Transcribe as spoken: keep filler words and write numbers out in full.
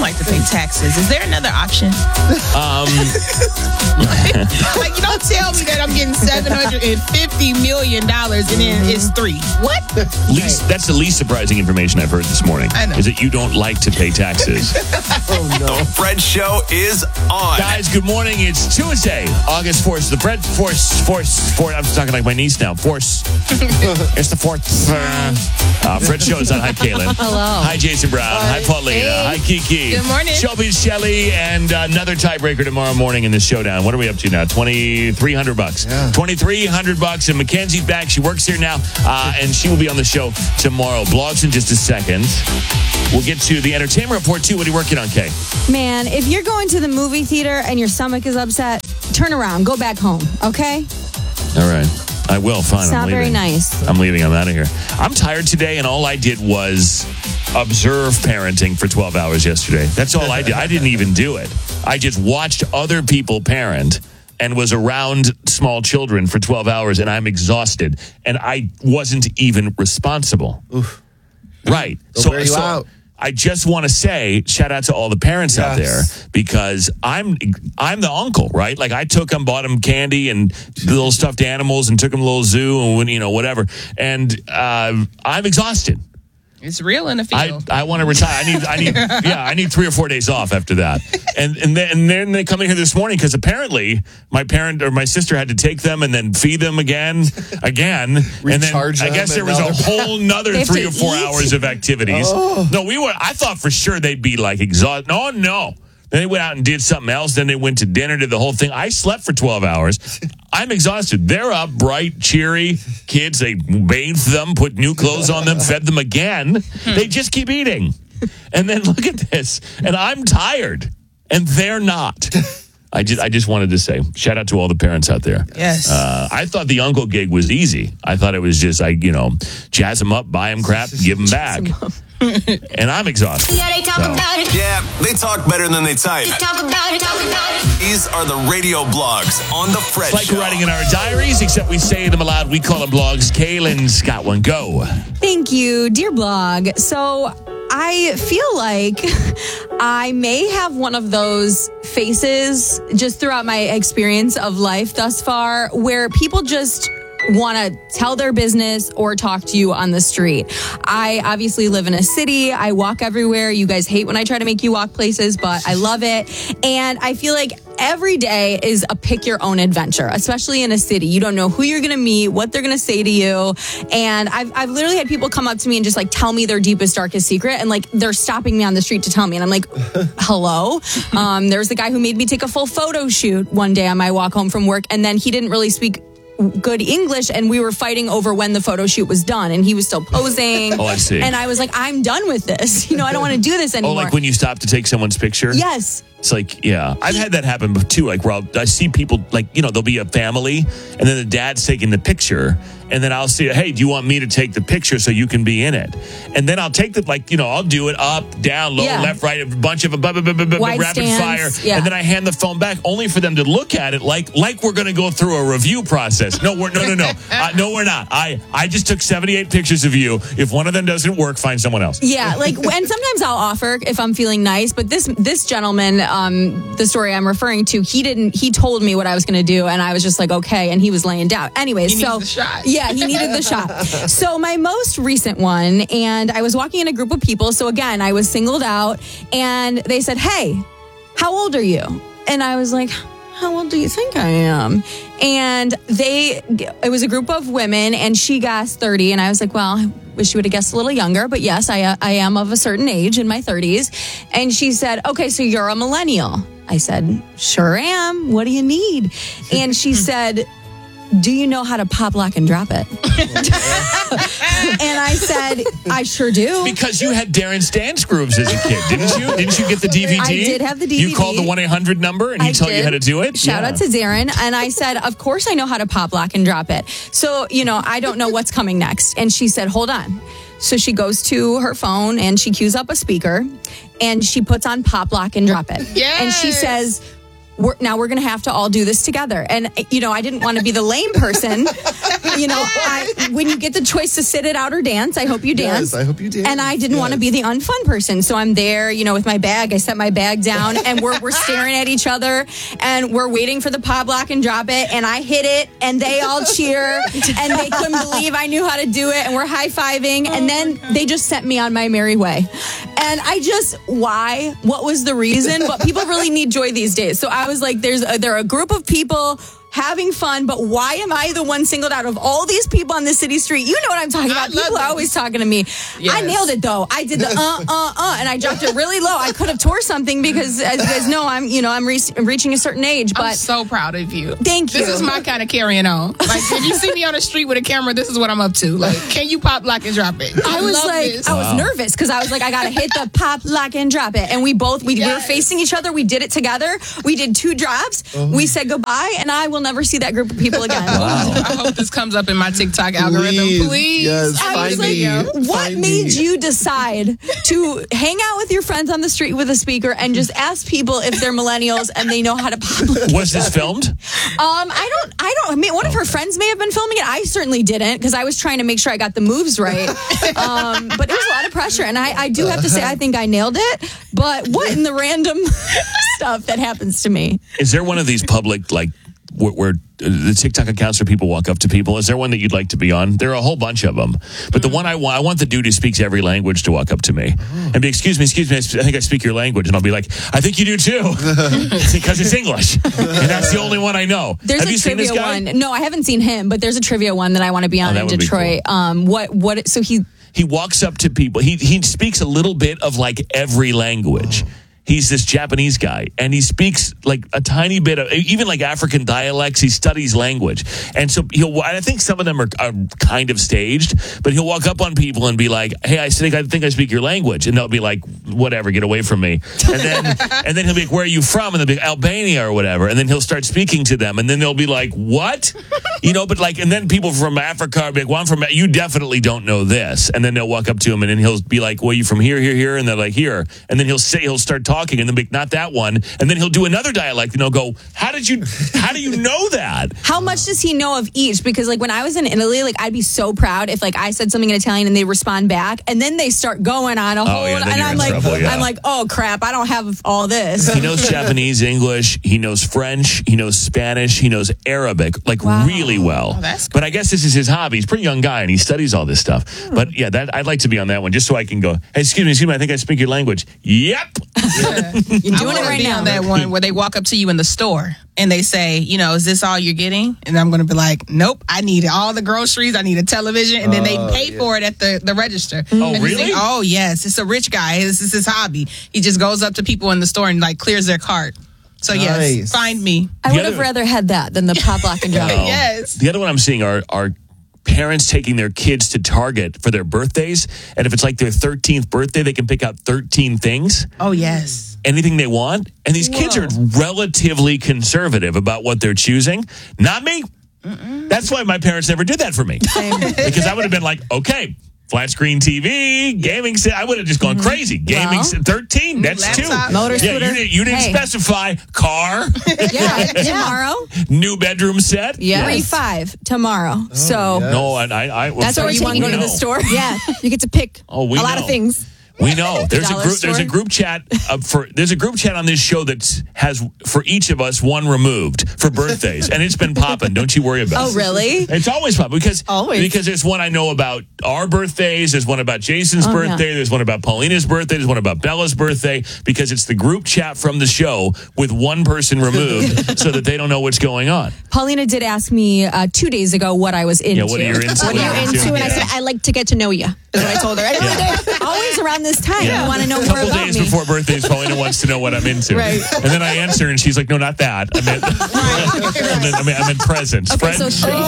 like to pay taxes. Is there another option? Um, like, you don't tell me that I'm getting seven hundred fifty million dollars and then it's three. What? least, that's the least surprising information I've heard this morning. I know. Is that you don't like to pay taxes. Oh, no. The Fred Show is on. Guys, good morning. It's Tuesday, August fourth. The Fred Force, Force, Force. I'm talking like my niece now. Force. It's the fourth. Uh, uh, Fred Show is on. Hi, Kaylin. Hello. Hi, Jason Brown. Hi, Paulina. Hey. Hi, Kiki. Good morning. Shelby, Shelley, and another tiebreaker tomorrow morning in the showdown. What are we up to now? twenty-three hundred bucks. Yeah. twenty-three hundred bucks. And Mackenzie's back. She works here now, uh, and she will be on the show tomorrow. Blogs in just a second. We'll get to the entertainment report, too. What are you working on, Kay? Man, if you're going to the movie theater and your stomach is upset, turn around. Go back home, okay? All right. I will. Fine. It's I'm not leaving. very nice. I'm leaving. I'm out of here. I'm tired today, and all I did was observe parenting for twelve hours yesterday. That's all I did. I didn't even do it. I just watched other people parent and was around small children for twelve hours, and I'm exhausted. And I wasn't even responsible. Oof. Right. They'll so, wear you so out. I just want to say shout out to all the parents out there, Yes. because I'm I'm the uncle, right? Like I took them, bought them candy and little stuffed animals, and took them to a little zoo and you know whatever. And uh, I'm exhausted. It's real in the I, field. I want to retire. I need I need yeah I need three or four days off after that. And and then, and then they come in here this morning because apparently my parent or my sister had to take them and then feed them again again. And then Recharge I them, guess there and was now a they're whole nother They have three to or four eat. hours of activities. Oh. No, we were. I thought for sure they'd be like exhausted. No, no. Then they went out and did something else. Then they went to dinner, did the whole thing. I slept for twelve hours. I'm exhausted. They're up, bright, cheery kids. They bathed them, put new clothes on them, fed them again. They just keep eating. And then look at this. And I'm tired. And they're not. I just I just wanted to say, shout out to all the parents out there. Yes. Uh, I thought the uncle gig was easy. I thought it was just, like, you know, jazz them up, buy them crap, give them back. And I'm exhausted. Yeah, they talk So. about it. Yeah, they talk better than they type. They talk about it, talk about it. These are the radio blogs on the Fred It's like Show. we're writing in our diaries, except we say them aloud. We call them blogs. Kaylin's got one. Go. Thank you, dear blog. So I feel like I may have one of those faces just throughout my experience of life thus far where people just want to tell their business or talk to you on the street. I obviously live in a city. I walk everywhere. You guys hate when I try to make you walk places, but I love it. And I feel like every day is a pick your own adventure, especially in a city. You don't know who you're going to meet, what they're going to say to you. And I've, I've literally had people come up to me and just like tell me their deepest, darkest secret. And like they're stopping me on the street to tell me. And I'm like, hello. Um, there was the guy who made me take a full photo shoot one day on my walk home from work. And then he didn't really speak good English, and we were fighting over when the photo shoot was done, and he was still posing. Oh, I see. And I was like, I'm done with this. You know, I don't want to do this Oh, anymore. like when you stop to take someone's picture? Yes. It's like, yeah. I've had that happen too. Like, where I'll, I see people, like, you know, there'll be a family, and then the dad's taking the picture, and then I'll say, hey, do you want me to take the picture so you can be in it? And then I'll take the, like, you know, I'll do it up, down, low, Yeah. left, right, a bunch of a Wide rapid stance, fire. yeah. And then I hand the phone back only for them to look at it like like we're going to go through a review process. No, we're, no, no, no. Uh, no, we're not. I, I just took seventy-eight pictures of you. If one of them doesn't work, find someone else. Yeah, like, and sometimes I'll offer if I'm feeling nice, but this this gentleman, um, the story I'm referring to, he didn't, he told me what I was going to do, and I was just like, okay, and he was laying down. Anyways, He so. needs the shot. Yeah, he needed the shot. So my most recent one, and I was walking in a group of people, so again, I was singled out, and they said, hey, how old are you? And I was like, how old do you think I am? And they, it was a group of women, and she guessed thirty, and I was like, well, I wish you would have guessed a little younger, but yes, I, I am of a certain age in my thirties. And she said, okay, so you're a millennial. I said, sure am. What do you need? And she said, do you know how to pop, lock, and drop it? And I said, I sure do. Because you had Darren's dance grooves as a kid, didn't you? Didn't you get the D V D? I did have the D V D. You called the one eight hundred number and he I told you did. how to do it? Shout Yeah. out to Darren. And I said, of course I know how to pop, lock, and drop it. So, you know, I don't know what's coming next. And she said, hold on. So she goes to her phone and she cues up a speaker and she puts on pop, lock, and drop it. Yes. And she says, we're, now we're going to have to all do this together. And, you know, I didn't want to be the lame person. You know, I, when you get the choice to sit it out or dance, I hope you dance. Yes, I hope you dance. And I didn't Yes. want to be the unfun person. So I'm there, you know, with my bag. I set my bag down and we're, we're staring at each other and we're waiting for the pop, lock, and drop it. And I hit it and they all cheer and they couldn't believe I knew how to do it. And we're high-fiving. And then they just sent me on my merry way. And I just, why? What was the reason? But people really need joy these days. So I was like, there's a, there are a group of people having fun, but why am I the one singled out of all these people on the city street? You know what I'm talking about. I love People are this. always talking to me. Yes. I nailed it though. I did the uh, uh, uh, and I dropped it really low. I could have tore something because as you guys know, I'm, you know, I'm, re- I'm reaching a certain age, I'm but so proud of you. Thank This you. is my kind of carrying on. Like, if you see me on the street with a camera, this is what I'm up to. Like, can you pop, lock, and drop it? I was love like, this. I was nervous because I was like, I gotta hit the pop, lock, and drop it. And we both, we, we were Yes. facing each other. We did it together. We did two drops. We said goodbye, and I will never see that group of people again. I hope this comes up in my TikTok algorithm. Please. Please. Yes, I I was find like, me. what Find made me. you decide to hang out with your friends on the street with a speaker and just ask people if they're millennials and they know how to pop? Was this filmed? Um, I don't, I don't, I mean, one of her friends may have been filming it. I certainly didn't because I was trying to make sure I got the moves right. Um, but it was a lot of pressure. And I, I do have to say, I think I nailed it. But what in the random stuff that happens to me? Is there one of these public, like, where, where the TikTok accounts where people walk up to people? Is there one that you'd like to be on? There are a whole bunch of them. But the one I want, I want the dude who speaks every language to walk up to me and be, excuse me, excuse me, I sp- I think I speak your language. And I'll be like, I think you do too. Because it's English. And that's the only one I know. There's Have a you seen trivia this guy? one. No, I haven't seen him, but there's a trivia one that I want to be on that in would be Detroit. cool. Um, what, what, so he, He walks up to people. He he speaks a little bit of like every language. He's this Japanese guy, and he speaks like a tiny bit of even like African dialects. He studies language, and so he'll. I think some of them are, are kind of staged, but he'll walk up on people and be like, "Hey, I think I think I speak your language," and they'll be like, "Whatever, get away from me." And then and then he'll be like, "Where are you from?" And they'll be like, Albania or whatever, and then he'll start speaking to them, and then they'll be like, "What?" You know, but like, and then people from Africa are like, "Well, I'm from. You definitely don't know this," and then they'll walk up to him, and then he'll be like, "Well, you from here, here, here," and they're like, "Here," and then he'll say he'll start talking. Talking and then be not that one, and then he'll do another dialect, and he'll go, "How did you? How do you know that?" how much does he know of each? Because like when I was in Italy, like I'd be so proud if like I said something in Italian and they respond back, and then they start going on a whole, yeah, then and you're I'm in like, trouble, yeah. I'm like, oh crap, I don't have all this. He knows Japanese, English, he knows French, he knows Spanish, he knows Arabic, like Wow. really well. Oh, that's but I guess this is his hobby. He's a pretty young guy, and he studies all this stuff. But yeah, that I'd like to be on that one just so I can go, "Hey, excuse me, excuse me, I think I speak your language." Yep. You're I doing want it to right be now. on that one where they walk up to you in the store and they say, you know, is this all you're getting? And I'm going to be like, nope, I need all the groceries. I need a television. And then they pay for it at the, the register. Oh, And you really? think, oh, yes. It's a rich guy. This is his hobby. He just goes up to people in the store and like clears their cart. So, yes, Nice. find me. I The would have other- rather had that than the pop, lock, and drop. Oh. Yes. The other one I'm seeing are are parents taking their kids to Target for their birthdays, and if it's like their thirteenth birthday, they can pick out thirteen things. Oh, yes. Anything they want. And these kids are relatively conservative about what they're choosing. Not me. That's why my parents never did that for me. Because I would have been like, okay, flat screen T V, gaming set. I would have just gone crazy. Gaming Well, set, thirteen. That's laptop. two. Motor Yeah, scooter. you didn't, you didn't Hey. specify car, Yeah, tomorrow. new bedroom set. Yeah, three five tomorrow. so yeah. No, and I, I That's so where you we're want to go taking to you. the store? Yeah, you get to pick Oh, we a lot know. of things. We know there's a Dollar group. There's a store? group chat uh, for. There's a group chat on this show that has for each of us one removed for birthdays, and it's been popping. Don't you worry about it. Oh, really? It's always popping because Always. because there's one I know about our birthdays. There's one about Jason's Oh, birthday. yeah. There's one about Paulina's birthday. There's one about Bella's birthday because it's the group chat from the show with one person removed so that they don't know what's going on. Paulina did ask me uh, two days ago what I was into. Yeah, what are you into? What are you into? And I said, I like to get to know you. Is what I told her. I really do. Always around this time, Yeah. you want to know A more couple about days me. before birthdays, Paulina wants to know what I'm into. Right. And then I answer, and she's like, "No, not that. I meant, I meant, I meant, I meant presents. Okay, Friends. so she-